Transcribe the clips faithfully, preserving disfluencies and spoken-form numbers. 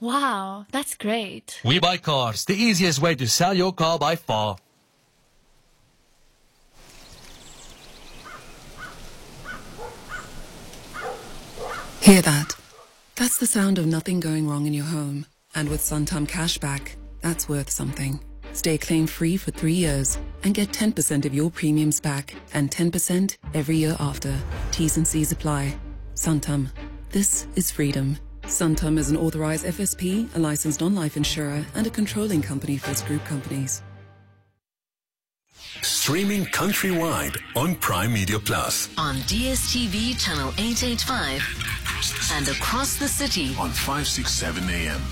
Wow, that's great. We Buy Cars, the easiest way to sell your car by far. Hear that? That's the sound of nothing going wrong in your home. And with Santam Cashback, that's worth something. Stay claim-free for three years and get ten percent of your premiums back and ten percent every year after. T's and C's apply. Santam. This is freedom. Santam is an authorized F S P, a licensed non-life insurer, and a controlling company for its group companies. Streaming countrywide on Prime Media Plus. On D S T V channel eight eighty-five and across the city on five sixty-seven A M.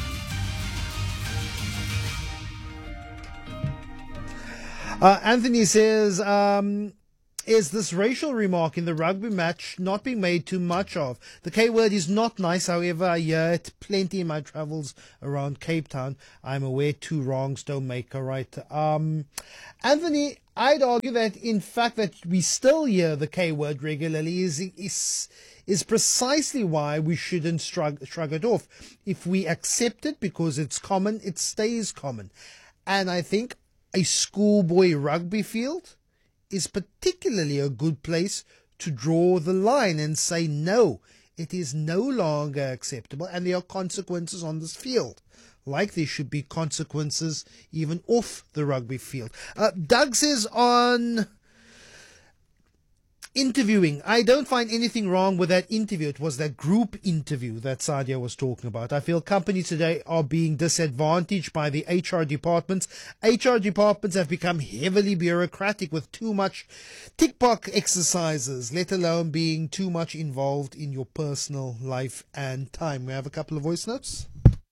Uh, Anthony says, um, is this racial remark in the rugby match not being made too much of? The K word is not nice, however, I hear it plenty in my travels around Cape Town. I'm aware two wrongs don't make a right. Um, Anthony, I'd argue that, in fact, that we still hear the K word regularly is is is precisely why we shouldn't shrug, shrug it off. If we accept it because it's common, it stays common. And I think a schoolboy rugby field is particularly a good place to draw the line and say, no, it is no longer acceptable and there are consequences on this field. Like there should be consequences even off the rugby field. Uh, Doug says on interviewing, I don't find anything wrong with that interview. It was that group interview that Sadia was talking about. I feel companies today are being disadvantaged by the H R departments. H R departments have become heavily bureaucratic with too much tick-box exercises, let alone being too much involved in your personal life and time. We have a couple of voice notes.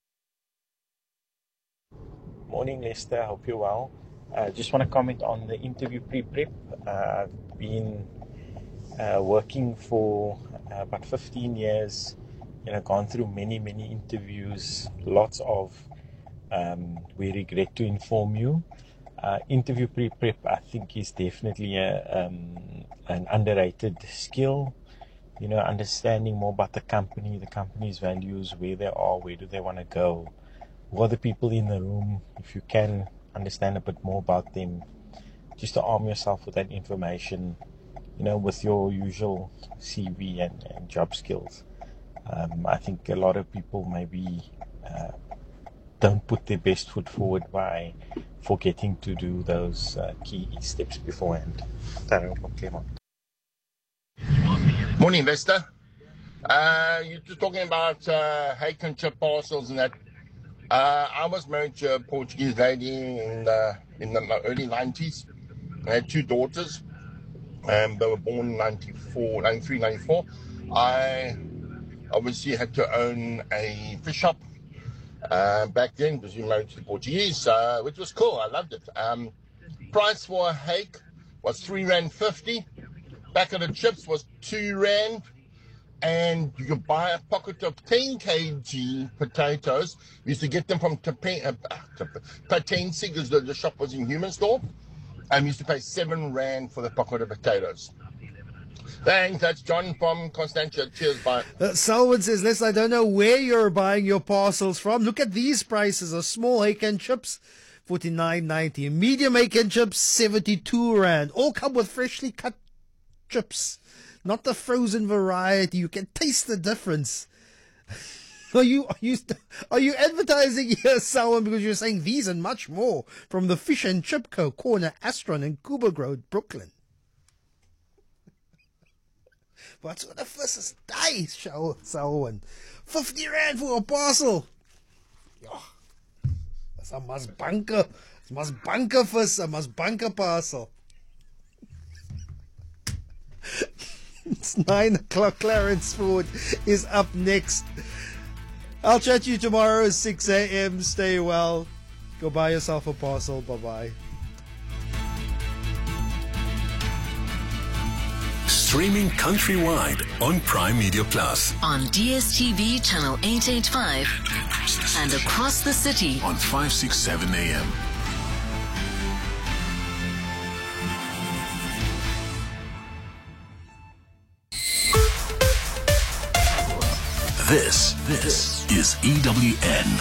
Morning, Lester. Hope you're well. I uh, just want to comment on the interview pre-prep. Uh, I've been uh, working for uh, about fifteen years, you know, gone through many, many interviews, lots of, um, we regret to inform you. Uh, interview pre-prep, I think, is definitely a, um, an underrated skill. You know, understanding more about the company, the company's values, where they are, where do they want to go. Who are the people in the room? If you can understand a bit more about them, just to arm yourself with that information, you know, with your usual C V and, and job skills. Um, I think a lot of people maybe uh, don't put their best foot forward by forgetting to do those uh, key steps beforehand. Morning, Lester. Uh, you're just talking about uh, hake and chip parcels and that. Uh, I was married to a Portuguese lady in the, in the early nineties. I had two daughters. Um, they were born in ninety-four, ninety-three, ninety-four. I obviously had to own a fish shop uh, back then because we were married to the Portuguese, uh, which was cool. I loved it. Um, price for a hake was three rand fifty. Back of the chips was two rand. And you could buy a pocket of ten kilograms potatoes. We used to get them from Patensi because the, the shop was in Human Store. And we used to pay seven rand for the pocket of potatoes. Thanks, that's John from Constantia. Cheers, bye. Uh, Selwyn says, Les, I don't know where you're buying your parcels from. Look at these prices. A small hake and chips, forty-nine ninety. A medium hake and chips, seventy-two rand. All come with freshly cut chips. Not the frozen variety. You can taste the difference. Are you are you are you advertising here, Selwyn, because you're saying these and much more from the Fish and Chip Co. Corner, Astron and Kuba Road, Brooklyn? What's the first day, Selwyn? Fifty rand for a parcel. Ja, that's a must bunker. It's must bunker first. A must bunker parcel. It's nine o'clock. Clarence Ford is up next. I'll chat to you tomorrow at six a.m. Stay well. Go buy yourself a parcel. Bye-bye. Streaming countrywide on Prime Media Plus. On D S T V channel eight eighty-five and across the city on five sixty-seven A M. This, this is E W N.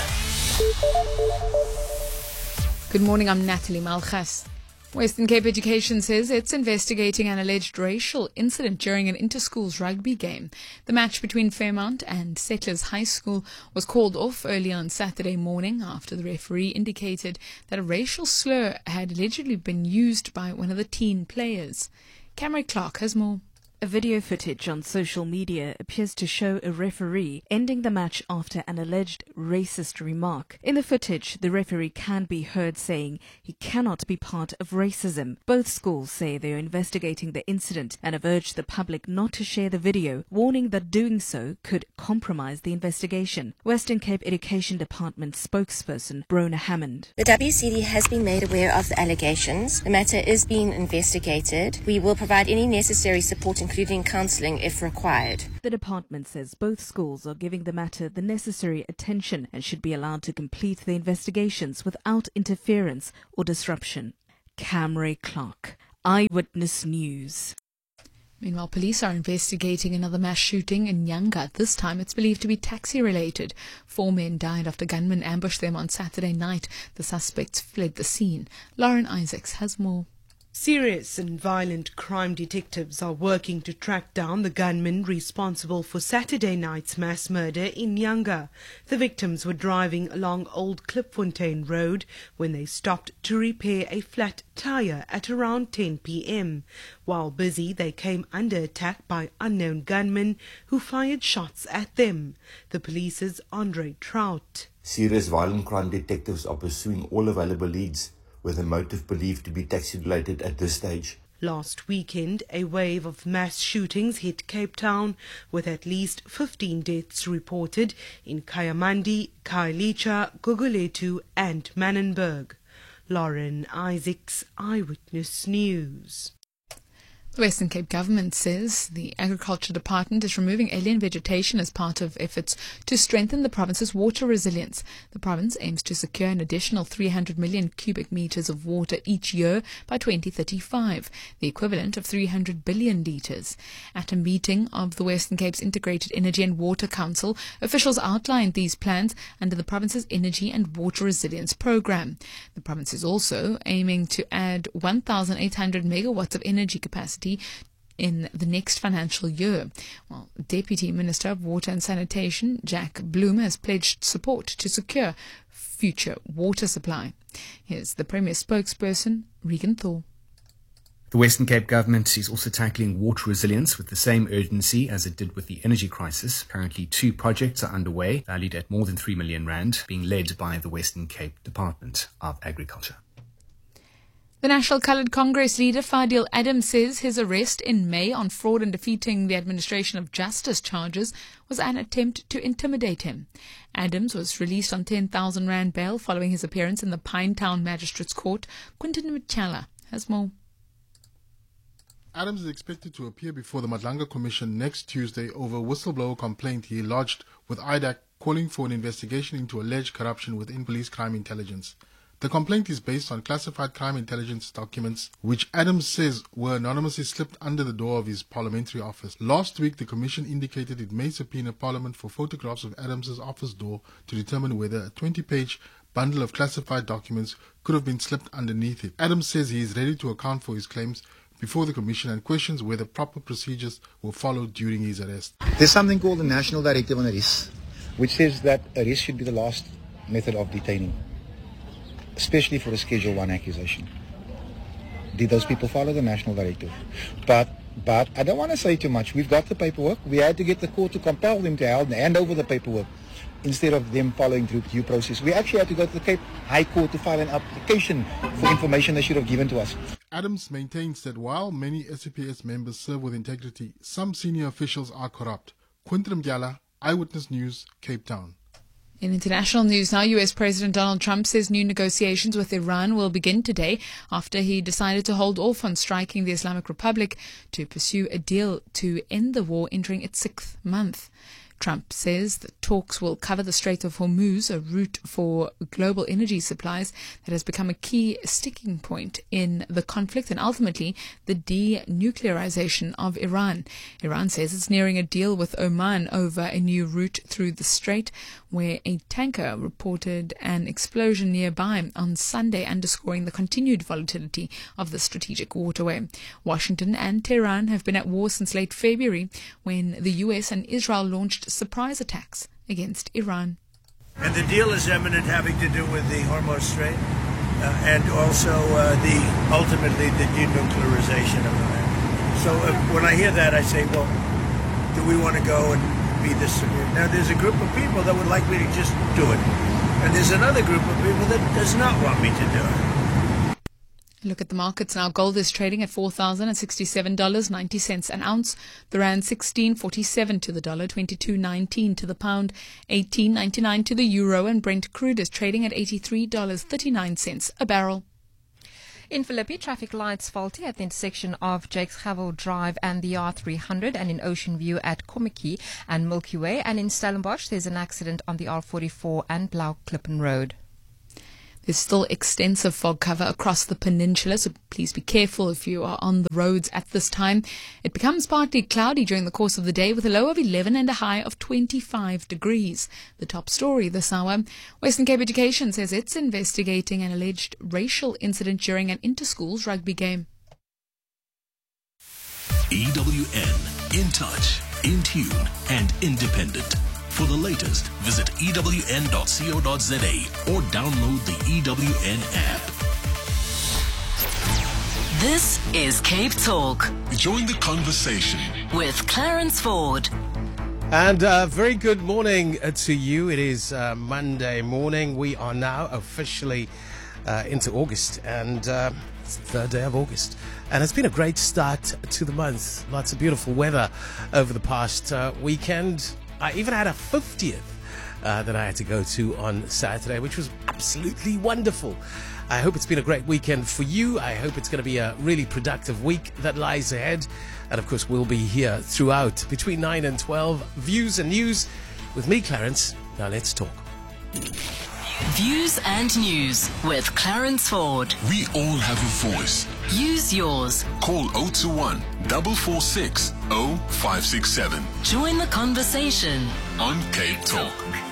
Good morning, I'm Natalie Malchas. Western Cape Education says it's investigating an alleged racial incident during an inter-schools rugby game. The match between Fairmount and Settlers High School was called off early on Saturday morning after the referee indicated that a racial slur had allegedly been used by one of the teen players. Cameron Clark has more. A video footage on social media appears to show a referee ending the match after an alleged racist remark. In the footage, the referee can be heard saying he cannot be part of racism. Both schools say they are investigating the incident and have urged the public not to share the video, warning that doing so could compromise the investigation. Western Cape Education Department spokesperson Brona Hammond. The W C D has been made aware of the allegations. The matter is being investigated. We will provide any necessary support, including counselling if required. The department says both schools are giving the matter the necessary attention and should be allowed to complete the investigations without interference or disruption. Camray Clark, Eyewitness News. Meanwhile, police are investigating another mass shooting in Nyanga. This time it's believed to be taxi-related. Four men died after gunmen ambushed them on Saturday night. The suspects fled the scene. Lauren Isaacs has more. Serious and violent crime detectives are working to track down the gunmen responsible for Saturday night's mass murder in Nyanga. The victims were driving along Old Klipfontein Road when they stopped to repair a flat tire at around ten p.m. While busy, they came under attack by unknown gunmen who fired shots at them. The police's Andre Trout. Serious violent crime detectives are pursuing all available leads, with a motive believed to be taxi-related at this stage. Last weekend, a wave of mass shootings hit Cape Town, with at least fifteen deaths reported in Kayamandi, Khayelitsha, Gugulethu and Manenberg. Lauren Isaacs, Eyewitness News. The Western Cape government says the Agriculture Department is removing alien vegetation as part of efforts to strengthen the province's water resilience. The province aims to secure an additional three hundred million cubic meters of water each year by twenty thirty-five, the equivalent of three hundred billion litres. At a meeting of the Western Cape's Integrated Energy and Water Council, officials outlined these plans under the province's Energy and Water Resilience Programme. The province is also aiming to add one thousand eight hundred megawatts of energy capacity in the next financial year. Well, Deputy Minister of Water and Sanitation, Jack Bloom, has pledged support to secure future water supply. Here's the Premier's spokesperson, Regan Thor. The Western Cape government is also tackling water resilience with the same urgency as it did with the energy crisis. Currently, two projects are underway, valued at more than three million rand, being led by the Western Cape Department of Agriculture. The National Coloured Congress leader Fadil Adams says his arrest in May on fraud and defeating the administration of justice charges was an attempt to intimidate him. Adams was released on ten thousand rand bail following his appearance in the Pinetown Magistrates Court. Quinton Michala has more. Adams is expected to appear before the Madlanga Commission next Tuesday over a whistleblower complaint he lodged with I D A C calling for an investigation into alleged corruption within police crime intelligence. The complaint is based on classified crime intelligence documents, which Adams says were anonymously slipped under the door of his parliamentary office. Last week, the Commission indicated it may subpoena Parliament for photographs of Adams's office door to determine whether a twenty-page bundle of classified documents could have been slipped underneath it. Adams says he is ready to account for his claims before the Commission and questions whether proper procedures were followed during his arrest. There's something called the National Directive on Arrest, which says that arrest should be the last method of detaining, especially for a Schedule one accusation. Did those people follow the National Directive? But but I don't want to say too much. We've got the paperwork. We had to get the court to compel them to hand over the paperwork instead of them following through the due process. We actually had to go to the Cape High Court to file an application for information they should have given to us. Adams maintains that while many S A P S members serve with integrity, some senior officials are corrupt. Quinton Mgyala, Eyewitness News, Cape Town. In international news now, U S President Donald Trump says new negotiations with Iran will begin today after he decided to hold off on striking the Islamic Republic to pursue a deal to end the war entering its sixth month. Trump says the talks will cover the Strait of Hormuz, a route for global energy supplies that has become a key sticking point in the conflict, and ultimately the denuclearization of Iran. Iran says it's nearing a deal with Oman over a new route through the strait, where a tanker reported an explosion nearby on Sunday, underscoring the continued volatility of the strategic waterway. Washington and Tehran have been at war since late February, when the U S and Israel launched surprise attacks against Iran. And the deal is imminent, having to do with the Hormuz Strait uh, and also uh, the ultimately the denuclearization of Iran. So uh, when I hear that, I say, well, do we want to go and be this severe? Now, there's a group of people that would like me to just do it, and there's another group of people that does not want me to do it. Look at the markets now. Gold is trading at four thousand sixty-seven dollars and ninety cents an ounce. The rand sixteen forty-seven to the dollar, twenty-two nineteen to the pound, eighteen ninety-nine to the euro, and Brent crude is trading at eighty-three dollars and thirty-nine cents a barrel. In Philippi, traffic lights faulty at the intersection of Jakes Havel Drive and the R three hundred, and in Ocean View at Komiki and Milky Way. And in Stellenbosch, there's an accident on the R forty-four and Blauklippen Road. There's still extensive fog cover across the peninsula, so please be careful if you are on the roads at this time. It becomes partly cloudy during the course of the day with a low of eleven and a high of twenty-five degrees. The top story this hour: Western Cape Education says it's investigating an alleged racial incident during an inter-schools rugby game. E W N, in touch, in tune and independent. For the latest, visit E W N dot co dot za or download the E W N app. This is Cape Talk. Join the conversation with Clarence Ford. And uh, very good morning uh, to you. It is uh, Monday morning. We are now officially uh, into August, and uh, it's the third day of August. And it's been a great start to the month. Lots of beautiful weather over the past uh, weekend. I even had a fiftieth uh, that I had to go to on Saturday, which was absolutely wonderful. I hope it's been a great weekend for you. I hope it's going to be a really productive week that lies ahead. And of course, we'll be here throughout between nine and twelve. Views and news with me, Clarence. Now let's talk. Views and news with Clarence Ford. We all have a voice. Use yours. Call zero two one, four four six, zero five six seven. Join the conversation on Cape Talk.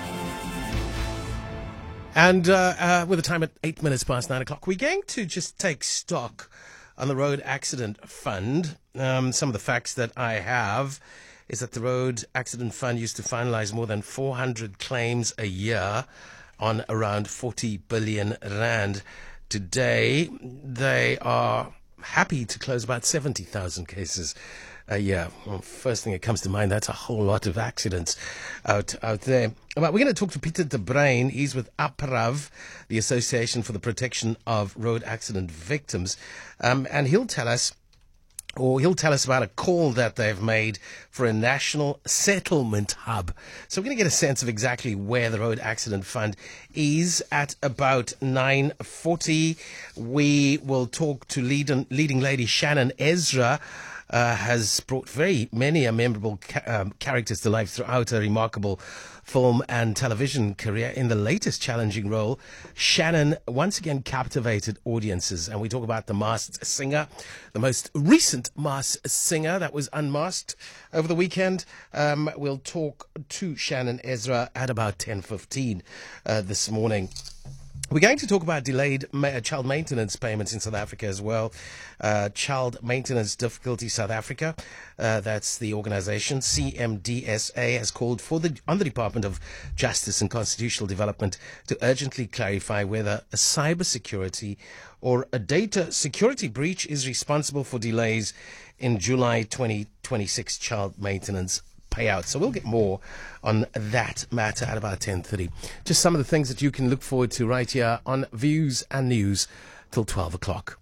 And uh, uh, with the time at eight minutes past nine o'clock, we're going to just take stock on the Road Accident Fund. Um, some of the facts that I have is that the Road Accident Fund used to finalize more than four hundred claims a year on around forty billion rand. Today, they are happy to close about seventy thousand cases a year. Well, first thing that comes to mind, that's a whole lot of accidents out out there. But we're going to talk to Peter de Bruin. He's with APRAV, the Association for the Protection of Road Accident Victims. Um, and he'll tell us Or he'll tell us about a call that they've made for a national settlement hub. So we're going to get a sense of exactly where the Road Accident Fund is at about nine forty. We will talk to lead, leading lady Shannon Ezra. Uh, has brought very many memorable ca- um, characters to life throughout her remarkable film and television career. In the latest challenging role, Shannon once again captivated audiences. And we talk about The Masked Singer, the most recent Masked Singer that was unmasked over the weekend. Um, we'll talk to Shannon Ezra at about ten fifteen uh, this morning. We're going to talk about delayed ma- child maintenance payments in South Africa as well. Uh, Child Maintenance Difficulty South Africa, uh, that's the organization, C M D S A, has called for the on the Department of Justice and Constitutional Development to urgently clarify whether a cybersecurity or a data security breach is responsible for delays in July twenty twenty-six child maintenance payout. So we'll get more on that matter at about ten thirty. Just some of the things that you can look forward to right here on Views and News till twelve o'clock.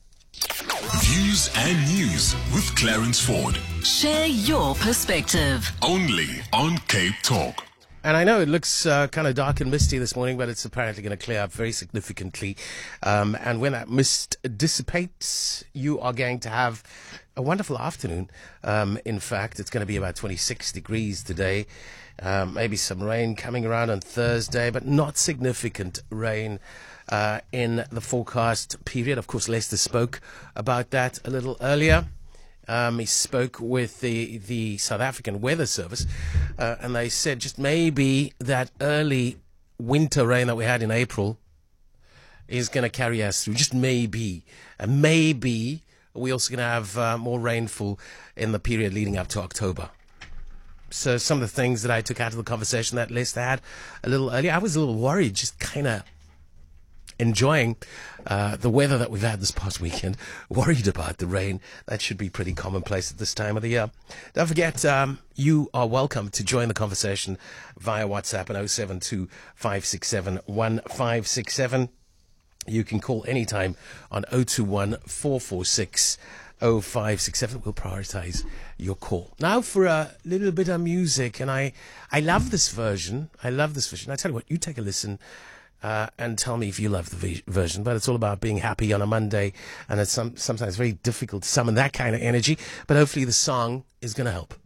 Views and News with Clarence Ford. Share your perspective. Only on Cape Talk. And I know it looks uh, kind of dark and misty this morning, but it's apparently going to clear up very significantly. Um, and when that mist dissipates, you are going to have a wonderful afternoon. Um, in fact, it's going to be about twenty-six degrees today Um, maybe some rain coming around on Thursday, but not significant rain uh, in the forecast period. Of course, Lester spoke about that a little earlier. Um, he spoke with the, the South African Weather Service, uh, and they said just maybe that early winter rain that we had in April is going to carry us through. Just maybe. And maybe we're also going to have uh, more rainfall in the period leading up to October. So some of the things that I took out of the conversation that Lester had a little earlier, I was a little worried, just kind of enjoying uh, the weather that we've had this past weekend, worried about the rain. That should be pretty commonplace at this time of the year. Don't forget, um, you are welcome to join the conversation via WhatsApp at oh seven two, five six seven, one five six seven. You can call anytime on oh two one, four four six, oh five six seven. We'll prioritize your call. Now for a little bit of music, and I, I love this version. I love this version. I tell you what, you take a listen uh, and tell me if you love the v- version. But it's all about being happy on a Monday, and it's some, sometimes very difficult to summon that kind of energy. But hopefully the song is going to help.